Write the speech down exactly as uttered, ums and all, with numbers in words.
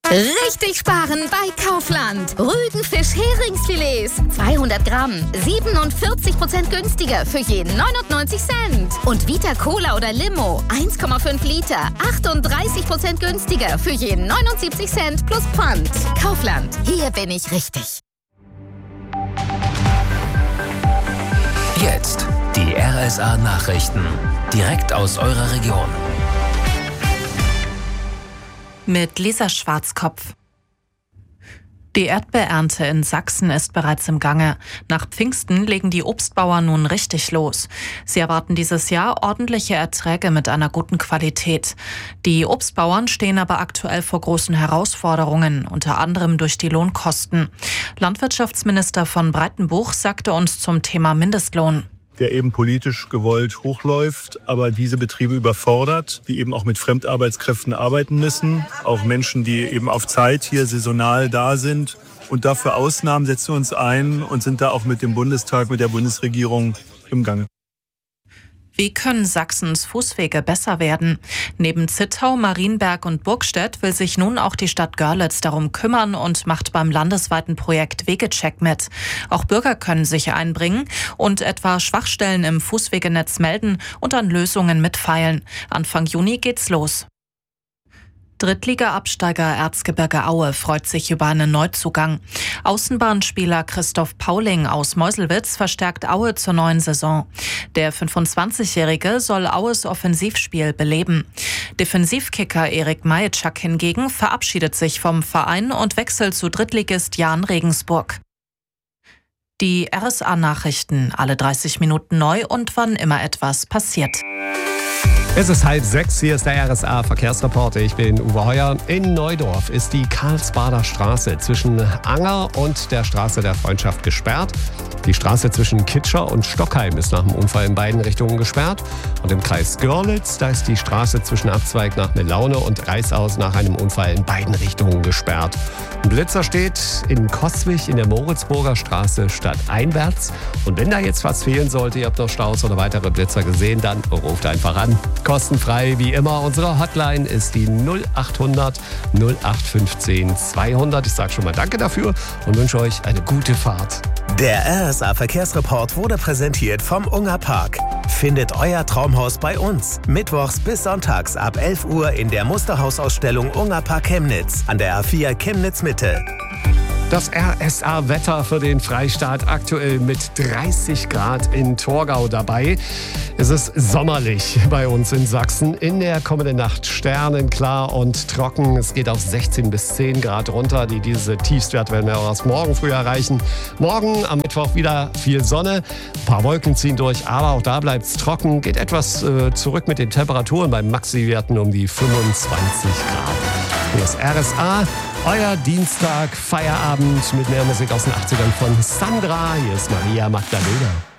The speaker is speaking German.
Richtig sparen bei Kaufland. Rügenfisch-Heringsfilets. zweihundert Gramm. siebenundvierzig Prozent günstiger für jeden neunundneunzig Cent. Und Vita Cola oder Limo. eins Komma fünf Liter. achtunddreißig Prozent günstiger für jeden neunundsiebzig Cent plus Pfand. Kaufland. Hier bin ich richtig. Jetzt die R S A-Nachrichten. Direkt aus eurer Region. Mit Lisa Schwarzkopf. Die Erdbeerernte in Sachsen ist bereits im Gange. Nach Pfingsten legen die Obstbauern nun richtig los. Sie erwarten dieses Jahr ordentliche Erträge mit einer guten Qualität. Die Obstbauern stehen aber aktuell vor großen Herausforderungen, unter anderem durch die Lohnkosten. Landwirtschaftsminister von Breitenbuch sagte uns zum Thema Mindestlohn: Der eben politisch gewollt hochläuft, aber diese Betriebe überfordert, die eben auch mit Fremdarbeitskräften arbeiten müssen, auch Menschen, die eben auf Zeit hier saisonal da sind. Und dafür Ausnahmen setzen wir uns ein und sind da auch mit dem Bundestag, mit der Bundesregierung im Gange. Wie können Sachsens Fußwege besser werden? Neben Zittau, Marienberg und Burgstedt will sich nun auch die Stadt Görlitz darum kümmern und macht beim landesweiten Projekt Wegecheck mit. Auch Bürger können sich einbringen und etwa Schwachstellen im Fußwegenetz melden und an Lösungen mitfeilen. Anfang Juni geht's los. Drittliga-Absteiger Erzgebirge Aue freut sich über einen Neuzugang. Außenbahnspieler Christoph Pauling aus Meuselwitz verstärkt Aue zur neuen Saison. Der fünfundzwanzigjährige soll Aues Offensivspiel beleben. Defensivkicker Erik Majitschak hingegen verabschiedet sich vom Verein und wechselt zu Drittligist Jahn Regensburg. Die R S A-Nachrichten, alle dreißig Minuten neu und wann immer etwas passiert. Es ist halb sechs, hier ist der R S A-Verkehrsreporter. Ich bin Uwe Heuer. In Neudorf ist die Karlsbader Straße zwischen Anger und der Straße der Freundschaft gesperrt. Die Straße zwischen Kitscher und Stockheim ist nach dem Unfall in beiden Richtungen gesperrt. Und im Kreis Görlitz, da ist die Straße zwischen Abzweig nach Melaune und Reißaus nach einem Unfall in beiden Richtungen gesperrt. Ein Blitzer steht in Coswig in der Moritzburger Straße stadteinwärts. Und wenn da jetzt was fehlen sollte, ihr habt noch Staus oder weitere Blitzer gesehen, dann ruft einfach an. Kostenfrei wie immer. Unsere Hotline ist die null achthundert null acht fünfzehn zweihundert. Ich sage schon mal Danke dafür und wünsche euch eine gute Fahrt. Der R S A-Verkehrsreport wurde präsentiert vom Unger Park. Findet euer Traumhaus bei uns. Mittwochs bis sonntags ab elf Uhr in der Musterhausausstellung Unger Park Chemnitz an der A vier Chemnitz Mitte. Das R S A-Wetter für den Freistaat aktuell mit dreißig Grad in Torgau dabei. Es ist sommerlich bei uns in Sachsen. In der kommenden Nacht sternenklar und trocken. Es geht auf sechzehn bis zehn Grad runter. Die, diese Tiefstwerte werden wir auch erst morgen früh erreichen. Morgen am Mittwoch wieder viel Sonne. Ein paar Wolken ziehen durch, aber auch da bleibt es trocken. Geht etwas äh, zurück mit den Temperaturen beim Maxi-Werten um die fünfundzwanzig Grad. Hier ist R S A. Euer Dienstag, Feierabend mit mehr Musik aus den achtzigern von Sandra. Hier ist Maria Magdalena.